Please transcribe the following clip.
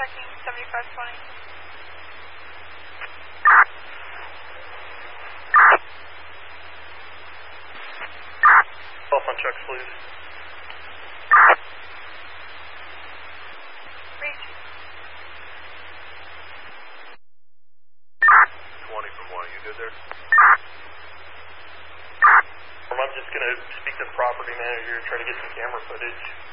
checking 7520. Cell phone checks, please. Reach. 20 from 1, you good there? I'm just going to speak to the property manager, try to get some camera footage.